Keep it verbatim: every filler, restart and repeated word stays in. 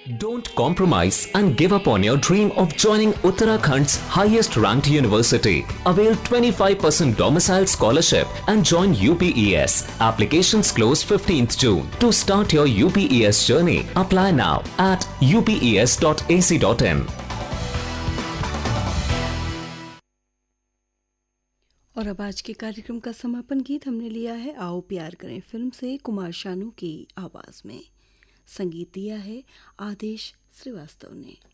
Don't compromise and give up on your dream of joining Uttarakhand's highest ranked university. Avail twenty-five percent domicile scholarship and join U P E S. Applications close fifteenth June. To start your U P E S journey, apply now at u p e s dot a c dot in. और अब आज के कार्यक्रम का समापन गीत हमने लिया है आओ प्यार करें फिल्म से कुमार शानू की आवाज़ में। संगीत दिया है आदेश श्रीवास्तव ने।